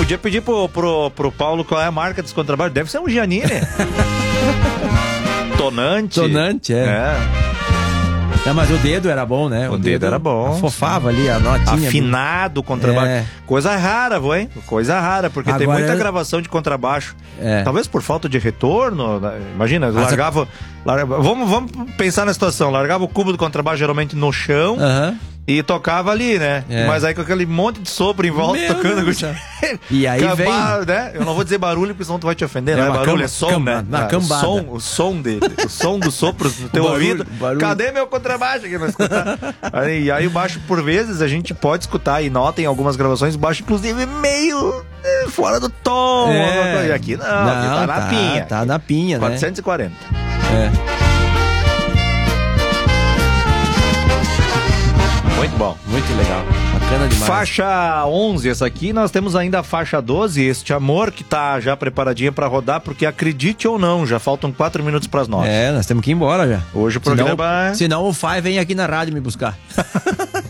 Podia pedir pro Paulo qual é a marca desse contrabaixo. Deve ser um Giannini. Tonante. Tonante, Não, mas o dedo era bom, né? O dedo era bom. Afofava ali a notinha. Afinado o contrabaixo. Coisa rara, hein? Coisa rara, porque agora tem muita gravação de contrabaixo. Talvez por falta de retorno. Imagina, largava. Vamos pensar na situação. Largava o cubo do contrabaixo geralmente no chão. E tocava ali, né? Mas aí com aquele monte de sopro em volta, tocando. E aí vem... né? Eu não vou dizer barulho, porque senão tu vai te ofender. Não é barulho, é som, né? O som dele. O som do sopro no teu ouvido. Cadê meu contrabaixo aqui pra escutar? Aí o baixo, por vezes, a gente pode escutar. E notem algumas gravações, o baixo, inclusive, meio fora do tom. E aqui não, aqui tá na pinha. Tá na pinha, 440. né? Muito bom. Muito legal. Bacana demais. Faixa 11, essa aqui. Nós temos ainda a faixa 12, Este Amor, que tá já preparadinha pra rodar, porque acredite ou não, já faltam 4 minutos pras 9. Nós temos que ir embora já. Hoje o programa... Senão o Fai vem aqui na rádio me buscar.